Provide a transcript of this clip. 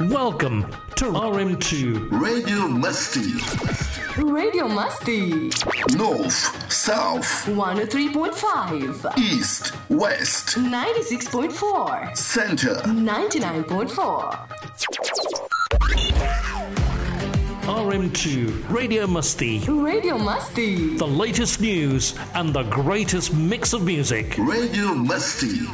Welcome to RM2 Radio Musty. Radio Musty. North, South, 103.5. East, West, 96.4. Center, 99.4. RM2 Radio Musty. Radio Musty. The latest news and the greatest mix of music. Radio Musty.